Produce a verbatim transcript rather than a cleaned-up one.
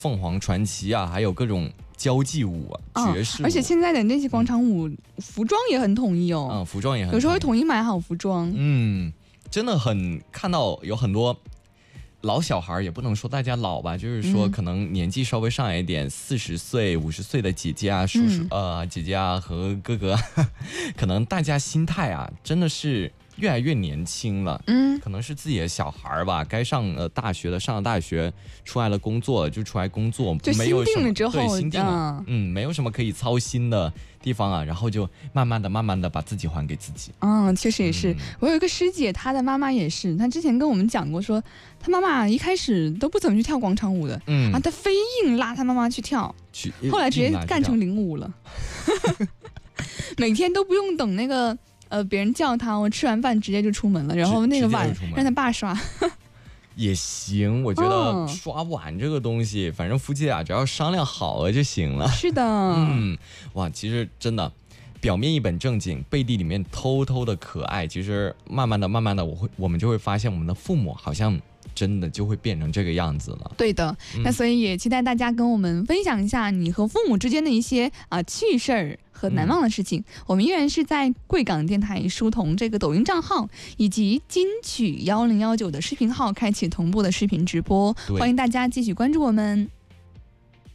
凤凰传奇啊，还有各种交际舞啊、爵士舞、 哦，而且现在的那些广场舞、嗯、服装也很统一哦。 嗯，服装也很统一， 有时候会统一买好服装。 嗯，真的很看到有很多老小孩，也不能说大家老吧，就是说可能年纪稍微上来一点，四十岁、五十岁的姐姐啊、叔叔、嗯、呃姐姐啊和哥哥，可能大家心态啊真的是越来越年轻了，嗯，可能是自己的小孩吧，该上呃大学的上了大学，出来了工作就出来工作， 就心定了之后， 对，心定了，嗯，没有什么可以操心的地方啊，然后就慢慢的、慢慢的把自己还给自己。 嗯，确实也是。嗯、我有一个师姐，她的妈妈也是，她之前跟我们讲过说，她妈妈一开始都不怎么去跳广场舞的，嗯，啊，她非硬拉她妈妈去跳，去后来直接干成领舞了，每天都不用等那个。呃，别人叫他，我吃完饭直接就出门了，然后那个碗让他爸刷， 也行。我觉得刷碗这个东西，嗯、反正夫妻俩只要商量好了就行了。 是的， 嗯，哇，其实真的，表面一本正经，背地里面偷偷的可爱。其实慢慢的、慢慢的，我会我们就会发现，我们的父母好像真的就会变成这个样子了。 对的，嗯、那所以也期待大家跟我们分享一下你和父母之间的一些啊、呃、趣事儿。和难忘的事情、嗯、我们依然是在贵港电台书童这个抖音账号以及金曲一零一九的视频号开启同步的视频直播，欢迎大家继续关注我们。